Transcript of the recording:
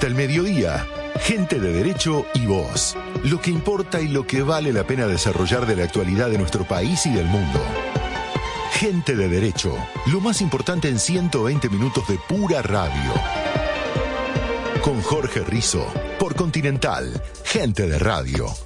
Hasta el mediodía, gente de derecho y voz. Lo que importa y lo que vale la pena desarrollar de la actualidad de nuestro país y del mundo. Gente de derecho, lo más importante en 120 minutos de pura radio. Con Jorge Rizzo, por Continental, Gente de Radio.